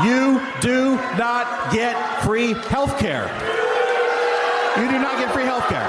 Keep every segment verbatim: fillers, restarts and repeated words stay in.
You do not get free health care. You do not get free health care.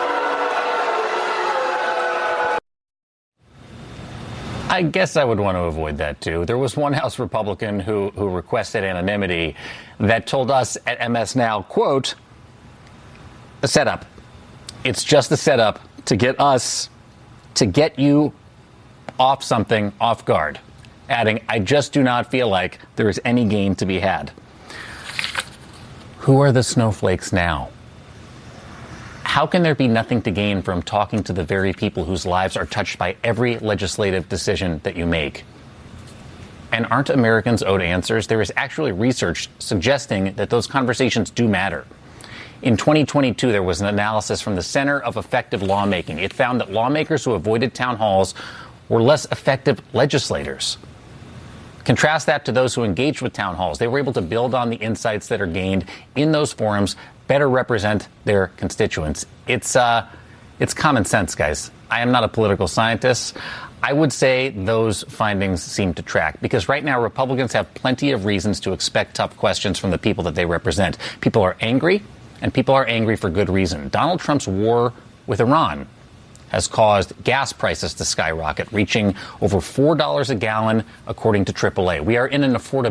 I guess I would want to avoid that, too. There was one House Republican who, who requested anonymity that told us at M S Now, quote, a setup. It's just a setup to get us, to get you off something off guard. Adding, I just do not feel like there is any gain to be had. Who are the snowflakes now? How can there be nothing to gain from talking to the very people whose lives are touched by every legislative decision that you make? And aren't Americans owed answers? There is actually research suggesting that those conversations do matter. In twenty twenty-two, there was an analysis from the Center of Effective Lawmaking. It found that lawmakers who avoided town halls were less effective legislators. Contrast that to those who engaged with town halls. They were able to build on the insights that are gained in those forums, better represent their constituents. It's uh, it's common sense, guys. I am not a political scientist. I would say those findings seem to track because right now Republicans have plenty of reasons to expect tough questions from the people that they represent. People are angry, and people are angry for good reason. Donald Trump's war with Iran has caused gas prices to skyrocket, reaching over four dollars a gallon, according to triple A. We are in an affordability